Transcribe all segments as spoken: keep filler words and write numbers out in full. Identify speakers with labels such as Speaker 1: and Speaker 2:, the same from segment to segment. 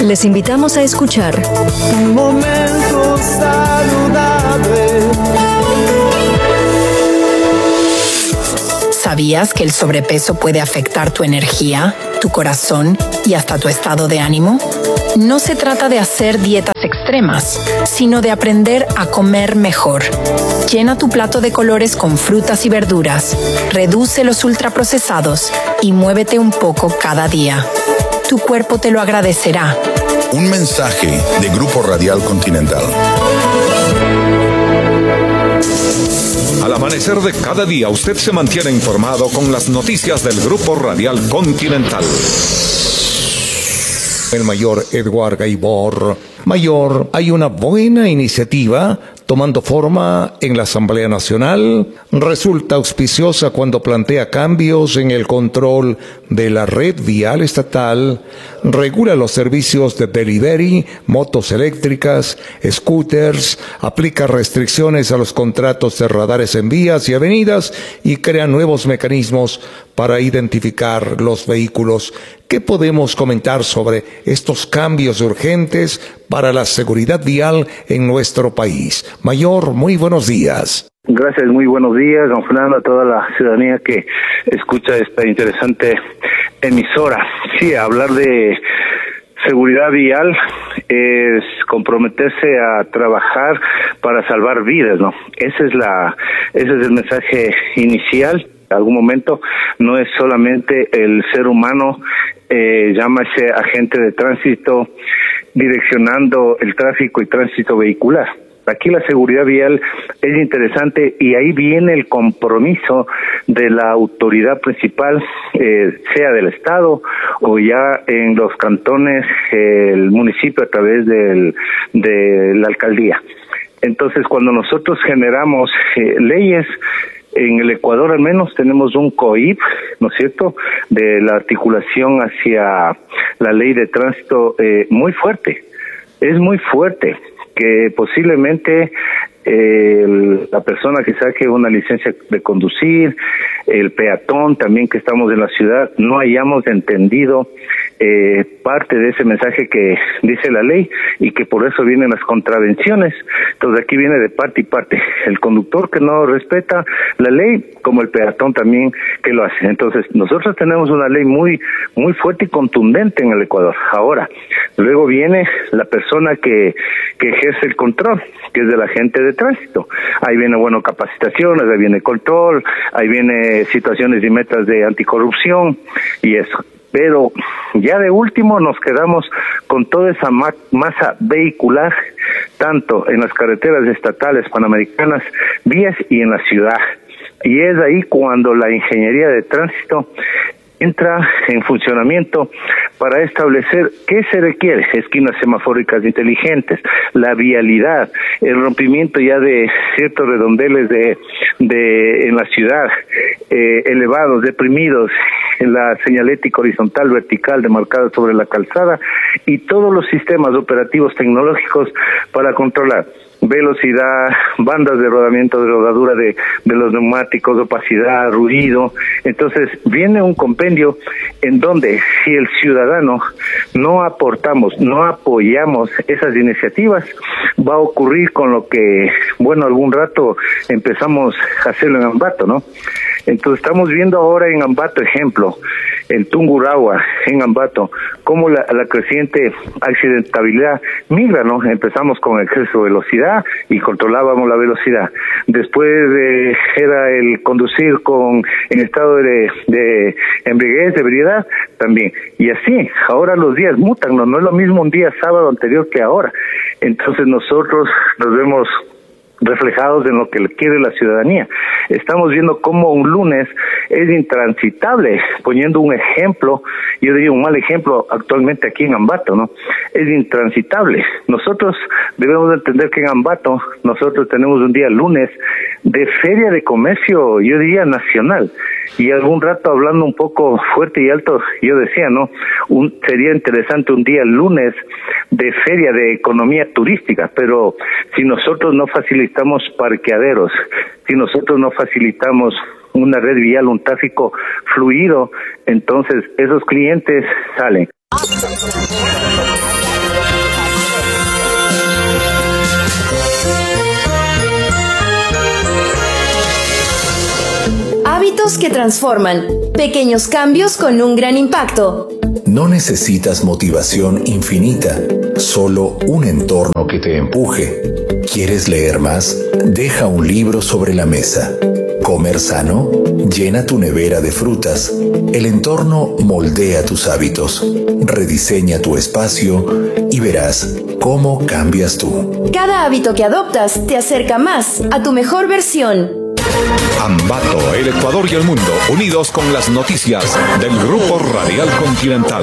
Speaker 1: Les invitamos a escuchar
Speaker 2: Un momento saludable.
Speaker 3: ¿Sabías que el sobrepeso puede afectar tu energía, tu corazón y hasta tu estado de ánimo? No se trata de hacer dietas extremas, sino de aprender a comer mejor. Llena tu plato de colores con frutas y verduras, reduce los ultraprocesados y muévete un poco cada día. Tu cuerpo te lo agradecerá.
Speaker 4: Un mensaje de Grupo Radial Continental.
Speaker 5: Al amanecer de cada día, usted se mantiene informado con las noticias del Grupo Radial Continental.
Speaker 6: El mayor Edward Gaibor. Mayor, hay una buena iniciativa tomando forma en la Asamblea Nacional. Resulta auspiciosa cuando plantea cambios en el control de la red vial estatal, regula los servicios de delivery, motos eléctricas, scooters, aplica restricciones a los contratos de radares en vías y avenidas y crea nuevos mecanismos para identificar los vehículos. ¿Qué podemos comentar sobre estos cambios urgentes para la seguridad vial en nuestro país? Mayor, muy buenos días.
Speaker 7: Gracias, muy buenos días, don Fernando, a toda la ciudadanía que escucha esta interesante emisora. Sí, hablar de seguridad vial es comprometerse a trabajar para salvar vidas, ¿no? Ese es la, ese es el mensaje inicial. En algún momento no es solamente el ser humano, eh, llámase agente de tránsito, direccionando el tráfico y tránsito vehicular. Aquí la seguridad vial es interesante y ahí viene el compromiso de la autoridad principal, eh, sea del Estado o ya en los cantones, eh, el municipio a través del, de la alcaldía. Entonces, cuando nosotros generamos eh, leyes, en el Ecuador al menos tenemos un C O I P, ¿no es cierto?, de la articulación hacia la ley de tránsito eh, muy fuerte, es muy fuerte, que posiblemente eh, la persona que saque una licencia de conducir, el peatón también que estamos en la ciudad, no hayamos entendido eh, parte de ese mensaje que dice la ley y que por eso vienen las contravenciones. Entonces aquí viene de parte y parte, el conductor que no respeta la ley como el peatón también que lo hace. Entonces nosotros tenemos una ley muy muy fuerte y contundente en el Ecuador. Ahora, luego viene la persona que, que ejerce el control, que es del agente de tránsito. Ahí viene, bueno, capacitaciones, ahí viene control, ahí viene situaciones y metas de anticorrupción y eso. Pero ya de último nos quedamos con toda esa ma- masa vehicular, tanto en las carreteras estatales, panamericanas, vías y en la ciudad. Y es ahí cuando la ingeniería de tránsito entra en funcionamiento para establecer qué se requiere: esquinas semafóricas inteligentes, la vialidad, el rompimiento ya de ciertos redondeles de, de en la ciudad, eh, elevados, deprimidos, en la señalética horizontal, vertical, demarcada sobre la calzada, y todos los sistemas operativos tecnológicos para controlar velocidad, bandas de rodamiento, de rodadura de, de los neumáticos, opacidad, ruido. Entonces viene un compendio en donde si el ciudadano no aportamos, no apoyamos esas iniciativas, va a ocurrir con lo que, bueno, algún rato empezamos a hacerlo en Ambato, ¿no? Entonces estamos viendo ahora en Ambato, ejemplo, en Tungurahua, en Ambato, cómo la, la creciente accidentabilidad migra, ¿no? Empezamos con exceso de velocidad y controlábamos la velocidad. Después eh, era el conducir con en estado de, de embriaguez, de ebriedad, también. Y así, ahora los días mutan, ¿no? No es lo mismo un día sábado anterior que ahora. Entonces nosotros nos vemos reflejados en lo que quiere la ciudadanía. Estamos viendo cómo un lunes es intransitable, poniendo un ejemplo, yo diría un mal ejemplo actualmente aquí en Ambato, ¿no? Es intransitable. Nosotros debemos entender que en Ambato nosotros tenemos un día lunes de feria de comercio, yo diría nacional, y algún rato hablando un poco fuerte y alto, yo decía, ¿no? Un, sería interesante un día lunes de feria de economía turística, pero si nosotros no facilitamos parqueaderos, si nosotros no facilitamos una red vial, un tráfico fluido, entonces esos clientes salen.
Speaker 1: Hábitos que transforman. Pequeños cambios con un gran impacto.
Speaker 8: No necesitas motivación infinita, solo un entorno que te empuje. ¿Quieres leer más? Deja un libro sobre la mesa. ¿Comer sano? Llena tu nevera de frutas. El entorno moldea tus hábitos. Rediseña tu espacio y verás cómo cambias tú.
Speaker 1: Cada hábito que adoptas te acerca más a tu mejor versión.
Speaker 5: Ambato, el Ecuador y el mundo, unidos con las noticias del Grupo Radial Continental.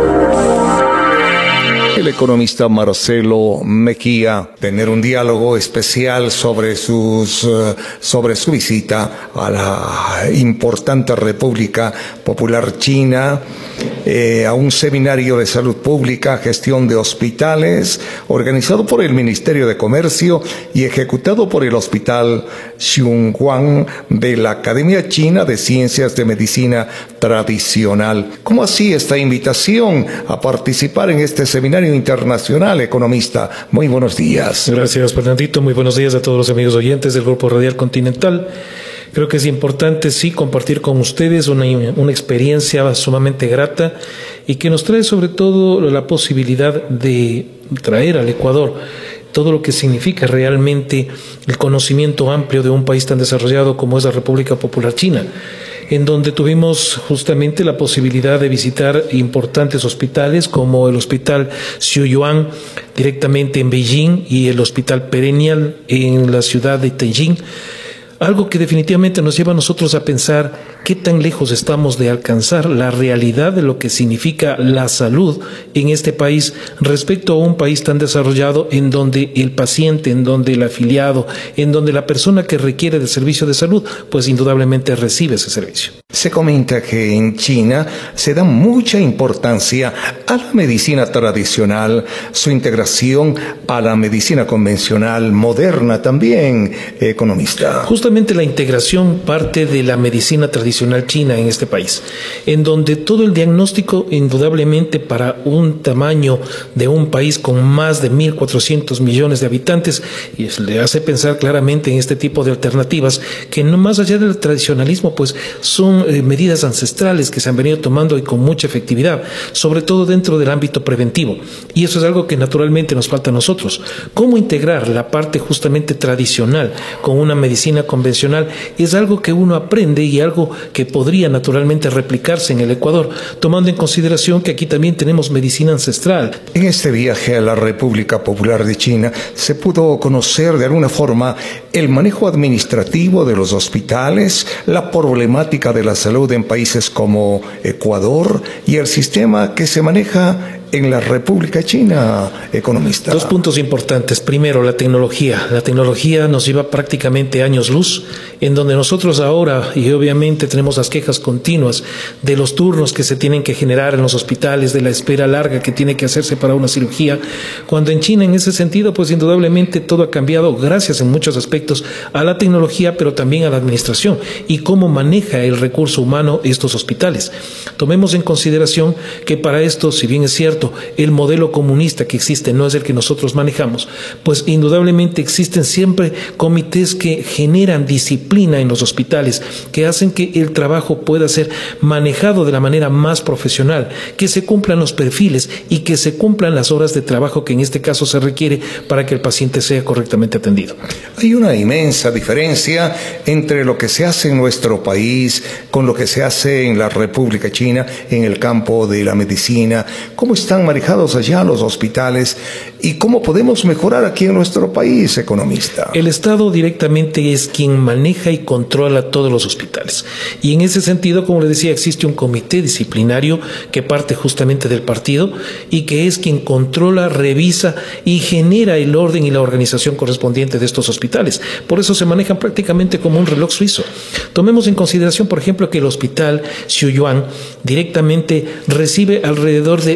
Speaker 6: El economista Marcelo Mejía tener un diálogo especial sobre sus sobre su visita a la importante República Popular China, eh, a un seminario de salud pública, gestión de hospitales, organizado por el Ministerio de Comercio y ejecutado por el Hospital Xionghuang de la Academia China de Ciencias de Medicina Tradicional. ¿Cómo así esta invitación a participar en este seminario internacional, economista? Muy buenos días.
Speaker 9: Gracias, Fernandito. Muy buenos días a todos los amigos oyentes del Grupo Radial Continental. Creo que es importante, sí, compartir con ustedes una, una experiencia sumamente grata y que nos trae sobre todo la posibilidad de traer al Ecuador todo lo que significa realmente el conocimiento amplio de un país tan desarrollado como es la República Popular China, en donde tuvimos justamente la posibilidad de visitar importantes hospitales como el Hospital Xiuyuan directamente en Beijing y el Hospital Perennial en la ciudad de Tianjin. Algo que definitivamente nos lleva a nosotros a pensar qué tan lejos estamos de alcanzar la realidad de lo que significa la salud en este país respecto a un país tan desarrollado en donde el paciente, en donde el afiliado, en donde la persona que requiere de servicio de salud, pues indudablemente recibe ese servicio.
Speaker 6: Se comenta que en China se da mucha importancia a la medicina tradicional, su integración a la medicina convencional, moderna también, economista.
Speaker 9: Justamente la integración parte de la medicina tradicional china en este país, en donde todo el diagnóstico, indudablemente para un tamaño de un país con más de mil cuatrocientos millones de habitantes, y le hace pensar claramente en este tipo de alternativas que no más allá del tradicionalismo, pues son eh, medidas ancestrales que se han venido tomando y con mucha efectividad, sobre todo dentro del ámbito preventivo. Y eso es algo que naturalmente nos falta a nosotros. ¿Cómo integrar la parte justamente tradicional con una medicina convencional? Es algo que uno aprende y algo que podría naturalmente replicarse en el Ecuador, tomando en consideración que aquí también tenemos medicina ancestral.
Speaker 6: En este viaje a la República Popular de China se pudo conocer de alguna forma el manejo administrativo de los hospitales, la problemática de la salud en países como Ecuador y el sistema que se maneja en la República China, economista.
Speaker 9: Dos puntos importantes. Primero, la tecnología. La tecnología nos lleva prácticamente años luz, en donde nosotros ahora, y obviamente tenemos las quejas continuas de los turnos que se tienen que generar en los hospitales, de la espera larga que tiene que hacerse para una cirugía, cuando en China en ese sentido, pues indudablemente todo ha cambiado gracias en muchos aspectos a la tecnología, pero también a la administración y cómo maneja el recurso humano estos hospitales. Tomemos en consideración que para esto, si bien es cierto, el modelo comunista que existe no es el que nosotros manejamos, pues indudablemente existen siempre comités que generan disciplina en los hospitales, que hacen que el trabajo pueda ser manejado de la manera más profesional, que se cumplan los perfiles y que se cumplan las horas de trabajo que en este caso se requiere para que el paciente sea correctamente atendido.
Speaker 6: Hay una inmensa diferencia entre lo que se hace en nuestro país con lo que se hace en la República China en el campo de la medicina. ¿Cómo están manejados allá los hospitales y cómo podemos mejorar aquí en nuestro país, economista?
Speaker 9: El Estado directamente es quien maneja y controla todos los hospitales. Y en ese sentido, como le decía, existe un comité disciplinario que parte justamente del partido y que es quien controla, revisa y genera el orden y la organización correspondiente de estos hospitales. Por eso se manejan prácticamente como un reloj suizo. Tomemos en consideración, por ejemplo, que el Hospital Xiuyuan directamente recibe alrededor de diez mil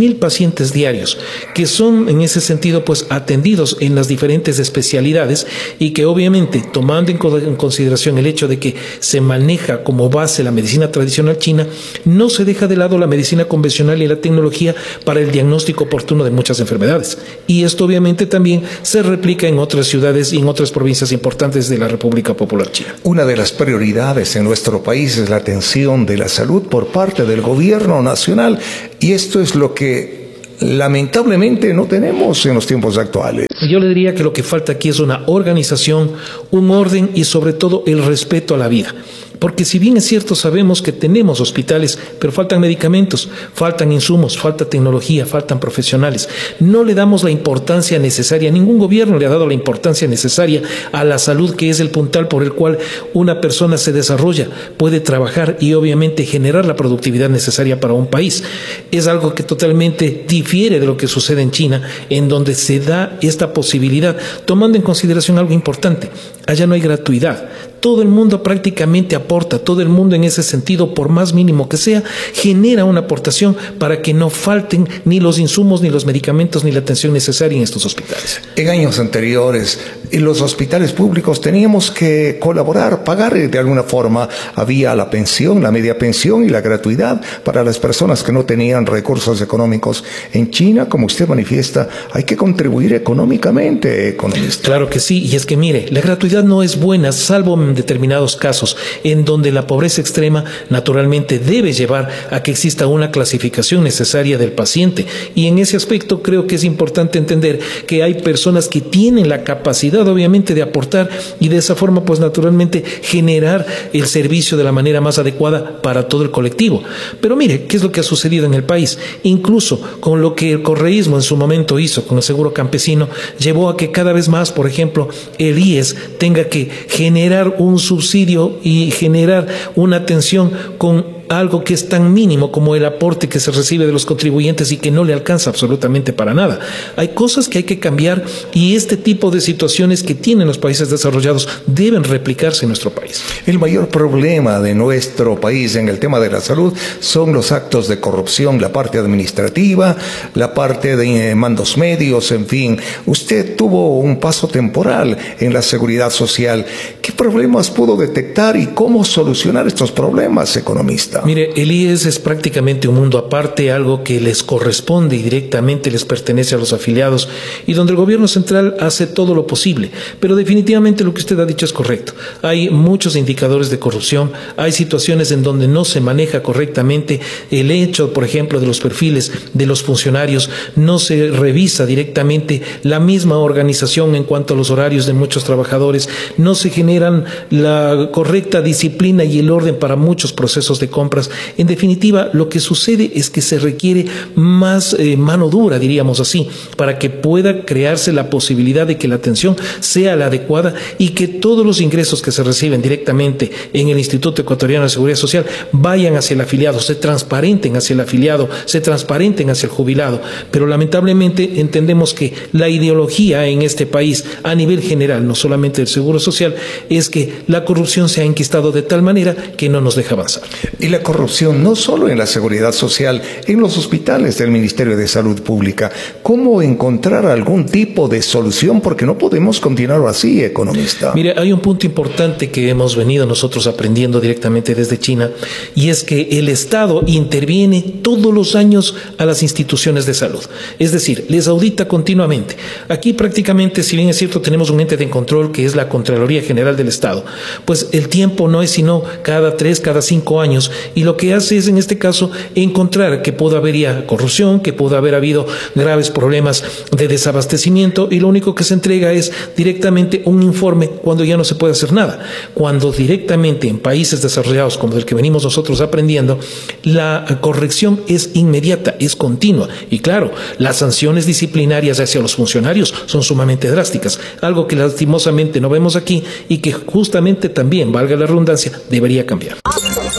Speaker 9: mil pacientes diarios, que son en ese sentido pues atendidos en las diferentes especialidades y que obviamente, tomando en consideración el hecho de que se maneja como base la medicina tradicional china, no se deja de lado la medicina convencional y la tecnología para el diagnóstico oportuno de muchas enfermedades. Y esto obviamente también se replica en otras ciudades y en otras provincias importantes de la República Popular China.
Speaker 6: Una de las prioridades en nuestro país es la atención de la salud por parte del gobierno nacional, y esto es lo que lamentablemente no tenemos en los tiempos actuales.
Speaker 9: Yo le diría que lo que falta aquí es una organización, un orden y sobre todo el respeto a la vida. Porque si bien es cierto, sabemos que tenemos hospitales, pero faltan medicamentos, faltan insumos, falta tecnología, faltan profesionales. No le damos la importancia necesaria, ningún gobierno le ha dado la importancia necesaria a la salud, que es el puntal por el cual una persona se desarrolla, puede trabajar y obviamente generar la productividad necesaria para un país. Es algo que totalmente difiere de lo que sucede en China, en donde se da esta posibilidad, tomando en consideración algo importante: allá no hay gratuidad. Todo el mundo prácticamente aporta, todo el mundo en ese sentido, por más mínimo que sea, genera una aportación para que no falten ni los insumos, ni los medicamentos, ni la atención necesaria en estos hospitales.
Speaker 6: En años anteriores, en los hospitales públicos teníamos que colaborar, pagar de alguna forma. Había la pensión, la media pensión y la gratuidad para las personas que no tenían recursos económicos. En China, como usted manifiesta, hay que contribuir económicamente, economista.
Speaker 9: Claro que sí, y es que mire, la gratuidad no es buena, salvo en determinados casos en donde la pobreza extrema naturalmente debe llevar a que exista una clasificación necesaria del paciente, y en ese aspecto creo que es importante entender que hay personas que tienen la capacidad obviamente de aportar y de esa forma pues naturalmente generar el servicio de la manera más adecuada para todo el colectivo. Pero mire, ¿qué es lo que ha sucedido en el país? Incluso con lo que el correísmo en su momento hizo con el seguro campesino, llevó a que cada vez más, por ejemplo, el I E S tenga que generar un subsidio y generar una atención con algo que es tan mínimo como el aporte que se recibe de los contribuyentes y que no le alcanza absolutamente para nada. Hay cosas que hay que cambiar, y este tipo de situaciones que tienen los países desarrollados deben replicarse en nuestro país.
Speaker 6: El mayor problema de nuestro país en el tema de la salud son los actos de corrupción, la parte administrativa, la parte de mandos medios, en fin. Usted tuvo un paso temporal en la seguridad social. ¿Qué problemas pudo detectar y cómo solucionar estos problemas, economista?
Speaker 9: Mire, el I E S es prácticamente un mundo aparte, algo que les corresponde y directamente les pertenece a los afiliados, y donde el gobierno central hace todo lo posible. Pero definitivamente lo que usted ha dicho es correcto. Hay muchos indicadores de corrupción, hay situaciones en donde no se maneja correctamente el hecho, por ejemplo, de los perfiles de los funcionarios, no se revisa directamente la misma organización en cuanto a los horarios de muchos trabajadores, no se generan la correcta disciplina y el orden para muchos procesos de compra. En definitiva, lo que sucede es que se requiere más eh, mano dura, diríamos así, para que pueda crearse la posibilidad de que la atención sea la adecuada y que todos los ingresos que se reciben directamente en el Instituto Ecuatoriano de Seguridad Social vayan hacia el afiliado, se transparenten hacia el afiliado, se transparenten hacia el jubilado. Pero lamentablemente entendemos que la ideología en este país a nivel general, no solamente del Seguro Social, es que la corrupción se ha enquistado de tal manera que no nos deja avanzar.
Speaker 6: Y la corrupción no solo en la seguridad social, en los hospitales del Ministerio de Salud Pública. ¿Cómo encontrar algún tipo de solución? Porque no podemos continuar así, economista.
Speaker 9: Mire, hay un punto importante que hemos venido nosotros aprendiendo directamente desde China, y es que el Estado interviene todos los años a las instituciones de salud. Es decir, les audita continuamente. Aquí prácticamente, si bien es cierto, tenemos un ente de control que es la Contraloría General del Estado, pues el tiempo no es sino cada tres, cada cinco años, y lo que hace es, en este caso, encontrar que pudo haber ya corrupción, que pudo haber habido graves problemas de desabastecimiento, y lo único que se entrega es directamente un informe cuando ya no se puede hacer nada. Cuando directamente en países desarrollados como el que venimos nosotros aprendiendo, la corrección es inmediata, es continua, y claro, las sanciones disciplinarias hacia los funcionarios son sumamente drásticas, algo que lastimosamente no vemos aquí y que justamente también, valga la redundancia, debería cambiar.